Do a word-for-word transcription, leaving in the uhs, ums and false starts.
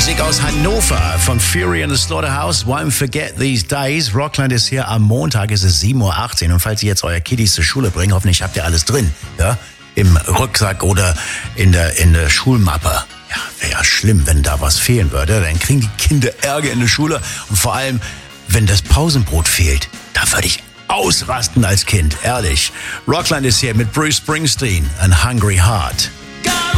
Musik aus Hannover von Fury and the Slaughterhouse. Won't forget these days. Rockland ist hier am Montag, es ist sieben Uhr achtzehn. Und falls ihr jetzt euer Kiddies zur Schule bringt, hoffentlich habt ihr alles drin. Ja? Im Rucksack oder in der, in der Schulmappe. Ja, wäre ja schlimm, wenn da was fehlen würde. Dann kriegen die Kinder Ärger in der Schule. Und vor allem, wenn das Pausenbrot fehlt, da würde ich ausrasten als Kind, ehrlich. Rockland ist hier mit Bruce Springsteen and Hungry Heart.